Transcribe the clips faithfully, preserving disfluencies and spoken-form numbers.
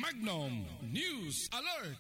Magnum News Alert.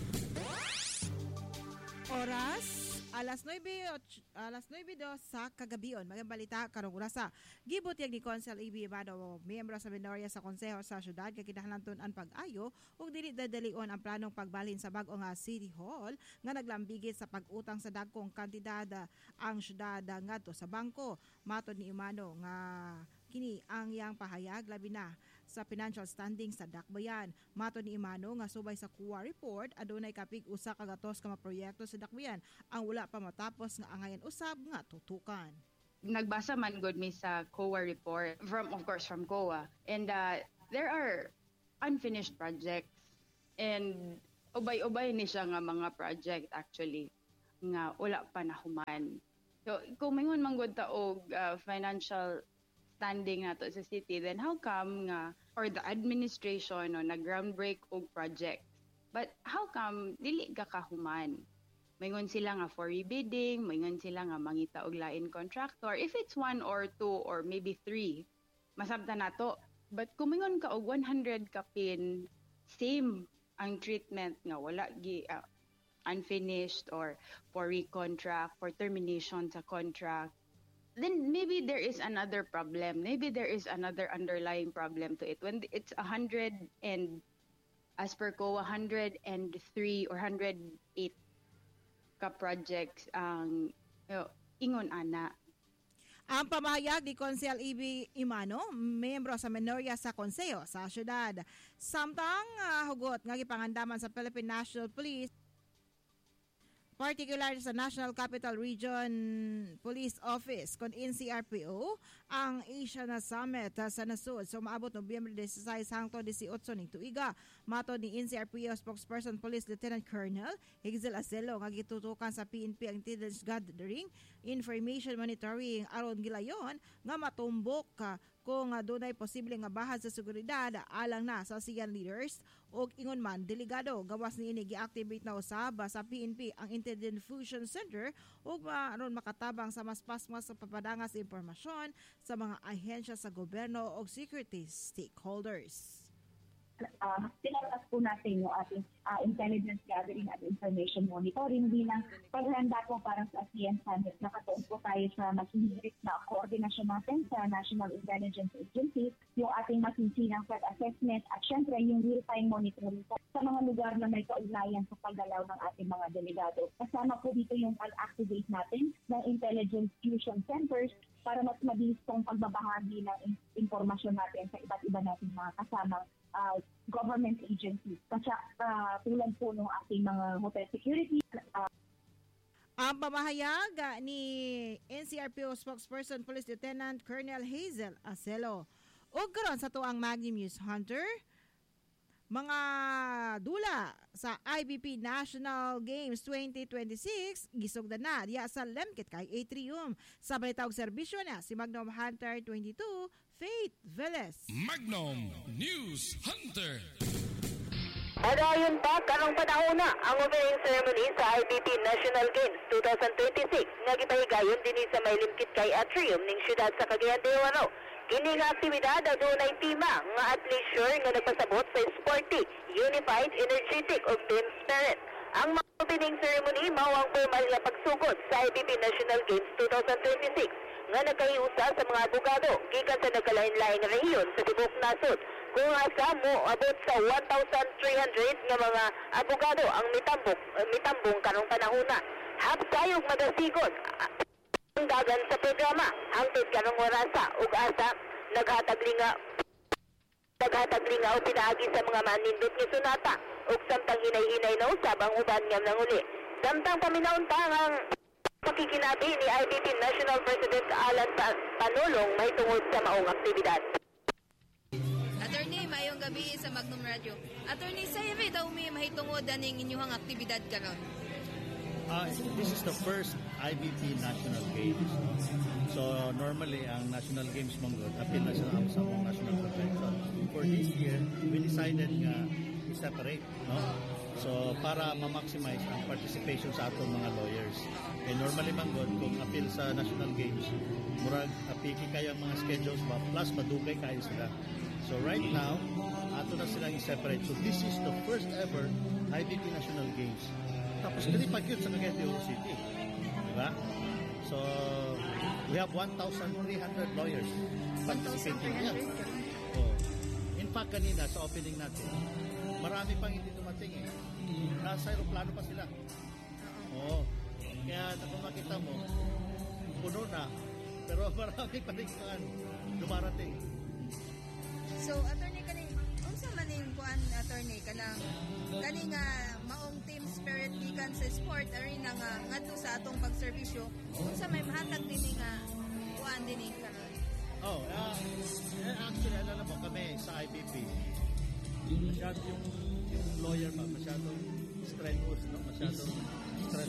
Oras alas nuebe alas nuebe dos sa kagabion. Magang balita karong orasa. Gibutyag ni Consel A B Ibado, miyembro sa minorya sa konseho sa syudad kay kinahanglan ang pag-ayo ug dili dadalion ang planong pagbalhin sa bag-o nga City Hall nga naglambigit sa pag-utang sa dagkong kantidad ang syudad ngadto sa bangko. Matod ni Imano nga kini ang iyang pahayag labi na sa financial standing sa Dakbayan. Matod ni Imano nga subay sa C U A report adunay kapig usa ka gatos ka mga proyekto sa Dakbayan ang wala pa matapos nga angayan usab nga tutukan. Nagbasa man gud mi sa C O A report from of course from C O A, and uh, there are unfinished projects and ubay-ubay ni siya nga mga project actually nga wala pa nahuman. So kung mingon man gud ta og uh, financial standing nato sa city, then how come nga or the administration no nag-groundbreak og project, but how come dili ka kahuman? Maingon sila nga for rebidding, maingon sila nga mangita og lain contractor. If it's one or two or maybe three, masabta nato. But kung mingon ka og one hundred ka pin, same ang treatment nga wala gi uh, unfinished or for recontract, for termination sa contract, then maybe there is another problem. Maybe there is another underlying problem to it. When it's a hundred and as per C O A, one hundred three or one hundred eight ka projects ang um, ingon ana. Ang pamahayag ni Consel E B Imano, miyembro sa minorya sa konseho sa syudad. Samtang uh, hugot nga gipangandaman sa Philippine National Police, particular sa National Capital Region Police Office kon N C R P O ang Asia na Summit sa nasud so maabot Nobyembre disiseis hangtod disiotso ning tuiga. Matod ni N C R P O spokesperson Police Lieutenant Colonel Higzel Acelo nga gitutukan sa P N P ang intelligence gathering, information monitoring aron gilayon nga matumbok ka kung uh, doon ay posible nga bahad sa seguridad alang na sa ASEAN leaders o ingon man delegado gawas ni ini gi-activate na usab sa P N P ang Intelligence Fusion Center ug aron makatabang sa mas pasmas sa papadangas impormasyon sa mga ahensya sa gobyerno o security stakeholders. Uh, Tinatas po natin yung ating uh, intelligence gathering at information monitoring bilang paghanda po para sa ASEAN Summit. Nakatuon po tayo sa masinhirit na koordinasyon natin sa National Intelligence Agency, yung ating masinsinang threat assessment at syempre yung real-time monitoring po sa mga lugar na may kaugnayan sa paggalaw ng ating mga delegado. Kasama po dito yung pag-activate natin ng intelligence fusion centers para mas mabilis pong pagbabahagi ng impormasyon natin sa iba't iba nating mga kasamang Uh, government agencies. Kasi uh, tulad po ng ating mga hotel security. Uh, Ang pamahayag ni N C R P O spokesperson Police Lieutenant Colonel Higzel Acelo. O karon sa tuang Magnum News Hunter, mga dula sa I B P National Games twenty twenty-six gisugdan na diya sa Lemkit kay Atrium. Sa balitang serbisyo na si Magnum Hunter twenty-two, Faith Velez. Magnum News Hunter. Padayon pa karong panahon na ang opening ceremony sa I B P National Games twenty twenty-six nga gipahigayon dinhi sa may Limkit kay Atrium ning syudad sa Cagayan de Oro. Kini nga aktibidad adunay tema nga at leisure nga nagpasabot sa sporty, unified, energetic ug team spirit. Ang opening ceremony mao ang formal nga pagsugod sa I B P National Games twenty twenty-six nga nagkahiusa sa mga abogado gikan sa nagkalain-laing rehiyon sa tibuok nasod. Kung asa mo abot sa one thousand three hundred nga mga abogado ang mitambok mitambong karong panahona. Hapsayog madasigon ang dagan sa programa hangtod karong orasa ug asa naghatag linga naghatag linga o pinaagi sa mga manindot nga sunata ug samtang hinay-hinay na usab ang uban nga nanguli. Samtang paminawon pa ang pakikinabi ni I B P National President Alan Panulong may tungod sa maong aktibidad. Attorney, mayong gabi sa Magnum Radio. Attorney, sa yabi daw may mahitungod aning inyong aktibidad karon. Uh, this is the first I B P National Games. So normally ang National Games mongod apil na sa sa National Convention. For this year, we decided nga i-separate, no? So para ma-maximize ang participation sa atong mga lawyers. Eh normally mangod kung apil sa National Games, murag apiki kayo ang mga schedules ba plus madugay kayo sila. So right now, ato na sila lang i-separate. So this is the first ever I B P National Games. Tapos kinipag yun sa Cagayan de Oro City. Diba? So, we have one thousand three hundred lawyers participating yan. So, in fact, kanina sa opening natin, marami pang hindi dumating eh. Nasa aeroplano pa sila. Oo. Kaya kung makita mo, puno na. Pero marami pa rin kung ano, dumarating. So, attorney kaning, unsa man ning kuan attorney kanang kani nga maong team spirit gikan sa sport arena nga ngadto sa atong pagserbisyo, unsa may mahatag dinhi nga kuan dinhi karon? Oh, uh, actually, alam mo kami sa I B P, masyado yung, yung lawyer pa, masyadong strenuous, no? Masyadong